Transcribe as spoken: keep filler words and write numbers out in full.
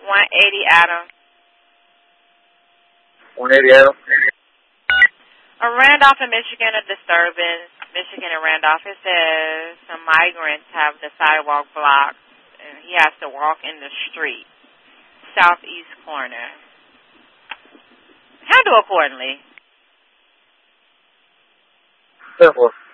one eighty Adams. one eighty Adams. A Randolph in Michigan, a disturbance. Michigan and Randolph, it says some migrants have the sidewalk blocked, and he has to walk in the street. Southeast corner. Handle accordingly. Simple.